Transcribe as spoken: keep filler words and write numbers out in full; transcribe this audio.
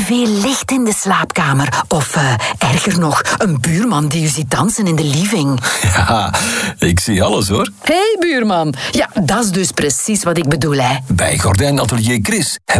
veel licht in de slaapkamer. Of uh, erger nog, een buurman die u ziet dansen in de living. Ja, ik zie alles hoor. Hé hey, buurman. Ja, dat is dus precies wat ik bedoel, hè. Bij Gordijnatelier Chris